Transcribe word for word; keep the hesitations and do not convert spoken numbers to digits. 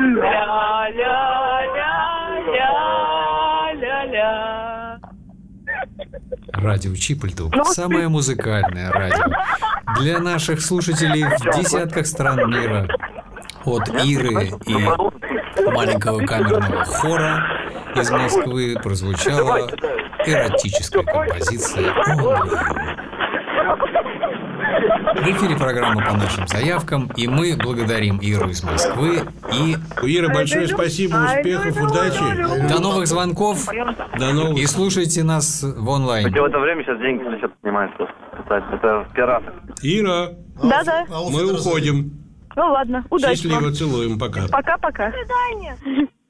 Ля-ля-ля-ля-ля-ля. Радио Чипольдук. Самое музыкальное радио. Для наших слушателей в десятках стран мира. От Иры и маленького камерного хора из Москвы прозвучала эротическая композиция «О». В эфире программа по нашим заявкам, и мы благодарим Иру из Москвы. И Ира, большое спасибо, успехов, удачи. До новых звонков. До новых. И слушайте нас в онлайн. В это время сейчас деньги на счет снимаются. Это пираты. Ира, Да-да. мы уходим. Ну ладно, удачи. Счастливо, целуем, пока. Пока-пока. До свидания.